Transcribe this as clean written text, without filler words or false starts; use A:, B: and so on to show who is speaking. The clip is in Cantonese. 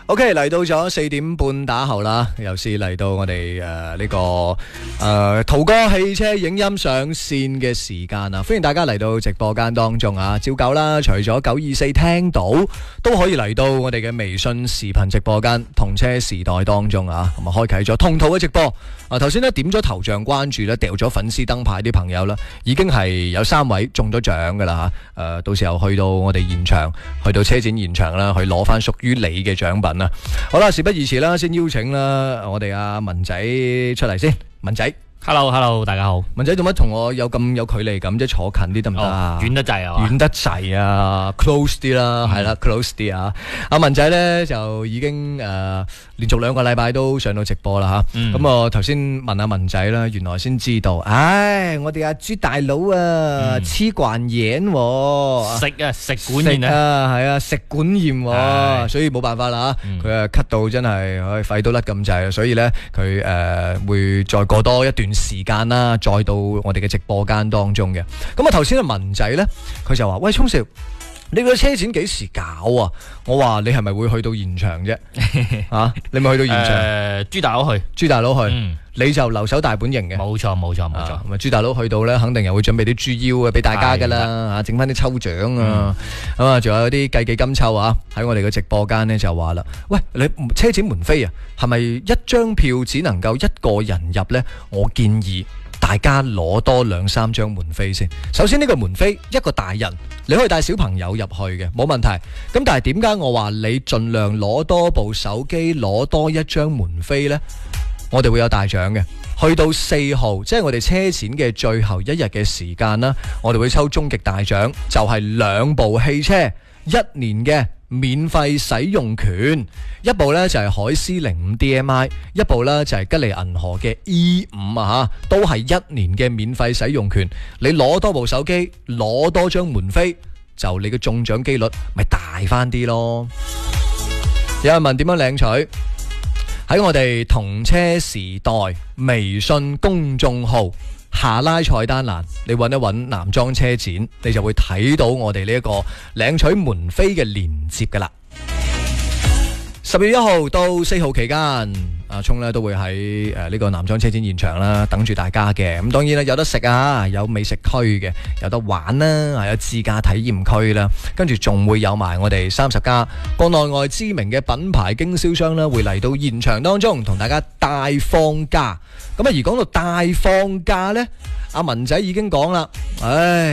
A: OK， 嚟到咗4點半打後啦，又是嚟到我哋呢個途哥汽車影音上線嘅時間啊！歡迎大家嚟到直播間當中啊！照舊啦，除咗924聽到，都可以嚟到我哋嘅微信視頻直播間同車時代當中啊！咁啊，開啟咗同途嘅直播啊！頭先呢點咗頭像關注咧，掉咗粉絲燈牌啲朋友啦，已經係有3位中咗獎噶啦嚇！到時候去到我哋現場，去到車展現場啦，去攞翻屬於你嘅獎品。好啦，事不宜遲啦，先邀請啦我哋阿文仔出嚟先。文仔
B: ，Hello， 大家好。
A: 文仔做乜同我有咁有距離感啫？坐近啲得唔得啊？
B: 遠得滯啊！
A: 遠得滯啊 ！close 啲啦，係啦 ，close 啲啊！阿文仔咧就已經連續2個禮拜都上到直播啦吓。咁我頭先問阿文仔啦，原來先知道，我哋阿朱大佬啊黐慣嘢，
B: 食管炎
A: 啊，係啊，食管炎，所以冇辦法啦佢啊咳到真係肺都甩咁滯，所以咧佢會再過多一段時間啦，再到我哋嘅直播間當中嘅。咁啊頭先阿文仔咧，佢就話：喂，聰少，你個車展幾時搞啊？我話你係咪會去到現場啫？啊，你咪去到現場？
B: 朱大佬去，
A: 你就留守大本營嘅。
B: 冇錯。
A: 咁啊，朱大佬去到咧，肯定又會準備啲豬腰啊，俾大家噶啦，整翻啲抽獎啊，咁啊，仲有啲計幾金抽啊！喺我哋嘅直播間呢，就話啦，喂，你車展門飛啊，係咪一張票只能夠1個人入呢？我建議大家攞多2-3張門飛先。首先呢個門飛一個大人你可以帶小朋友入去嘅，冇問題。咁但係點解我話你盡量攞多部手機，攞多1張門飛呢？我哋會有大獎嘅。去到4號，即係我哋車展嘅最後1日嘅時間啦，我哋會抽終極大獎，就係2部汽車1年嘅免費使用權，一部呢就係海獅05 DMI， 一部呢就係吉利銀河嘅 E5 啊，都係1年嘅免費使用權。你攞多部手機，攞多張門飛，就你嘅中獎機率咪大翻啲咯。有人問點樣領取？喺我哋同車時代微信公眾號下拉菜單欄，你揾一揾男裝車展，你就會睇到我哋呢一個領取門飛嘅連接噶啦。10月1號到4號期間，阿聰咧都會喺呢個男裝車展現場啦，等住大家嘅。咁當然啦，有得食啊，有美食區嘅，有得玩啦，有自駕體驗區啦，跟住仲會有埋我哋30家國內外知名嘅品牌經銷商啦，會嚟到現場當中同大家大放價。咁啊，而講到大放價呢，阿文仔已經講啦，